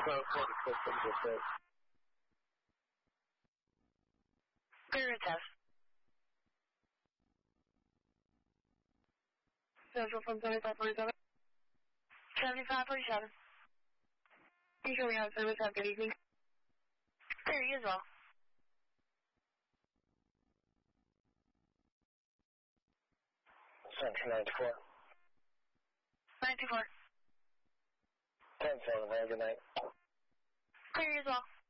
Clear test. Central from 7547. 7547. You can have service. Have a good evening. Clear you as well. 924. 924. 10-7, have a good night. Clear you as well.